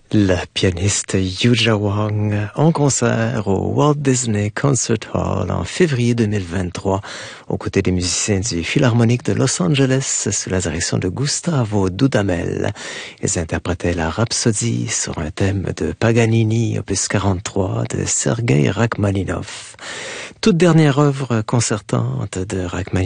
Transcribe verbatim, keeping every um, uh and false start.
Le pianiste Yuja Wang en concert au Walt Disney Concert Hall en février deux mille vingt-trois aux côtés des musiciens du Philharmonique de Los Angeles sous la direction de Gustavo Dudamel. Ils interprétaient la Rhapsodie sur un thème de Paganini, opus quarante-trois de Sergei Rachmaninov. Toute dernière œuvre concertante de Rachmaninov